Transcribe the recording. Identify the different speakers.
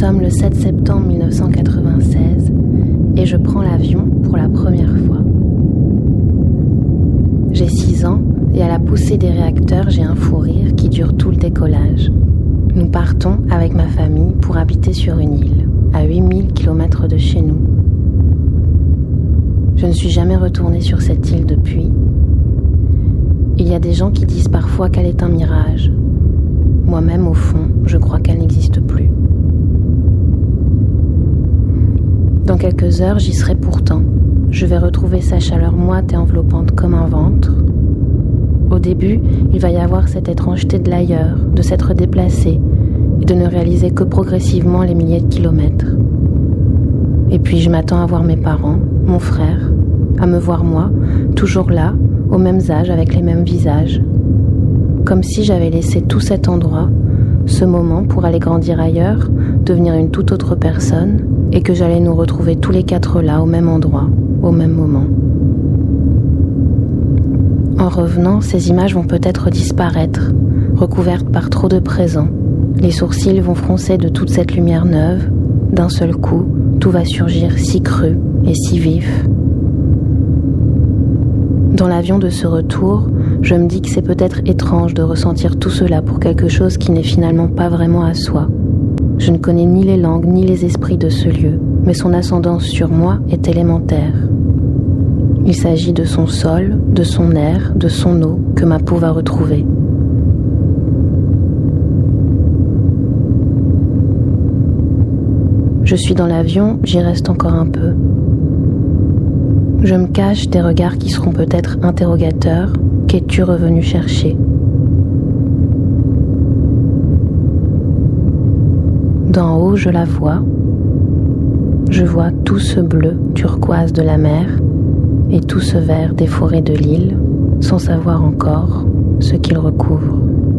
Speaker 1: sommes le 7 septembre 1996 et je prends l'avion pour la première fois. J'ai 6 ans et à la poussée des réacteurs, j'ai un fou rire qui dure tout le décollage. Nous partons avec ma famille pour habiter sur une île, à 8000 km de chez nous. Je ne suis jamais retournée sur cette île depuis. Il y a des gens qui disent parfois qu'elle est un mirage. Moi-même, au fond, je crois qu'elle n'existe plus. Dans quelques heures, j'y serai pourtant. Je vais retrouver sa chaleur moite et enveloppante comme un ventre. Au début, il va y avoir cette étrangeté de l'ailleurs, de s'être déplacé et de ne réaliser que progressivement les milliers de kilomètres. Et puis je m'attends à voir mes parents, mon frère, à me voir moi, toujours là, aux mêmes âges, avec les mêmes visages. Comme si j'avais laissé tout cet endroit, ce moment pour aller grandir ailleurs, devenir une toute autre personne, et que j'allais nous retrouver tous les 4 là, au même endroit, au même moment. En revenant, ces images vont peut-être disparaître, recouvertes par trop de présent. Les sourcils vont froncer de toute cette lumière neuve. D'un seul coup, tout va surgir si cru et si vif. Dans l'avion de ce retour, je me dis que c'est peut-être étrange de ressentir tout cela pour quelque chose qui n'est finalement pas vraiment à soi. Je ne connais ni les langues ni les esprits de ce lieu, mais son ascendance sur moi est élémentaire. Il s'agit de son sol, de son air, de son eau que ma peau va retrouver. Je suis dans l'avion, j'y reste encore un peu. Je me cache des regards qui seront peut-être interrogateurs. Qu'es-tu revenu chercher ? D'en haut, je la vois. Je vois tout ce bleu turquoise de la mer et tout ce vert des forêts de l'île, sans savoir encore ce qu'il recouvre.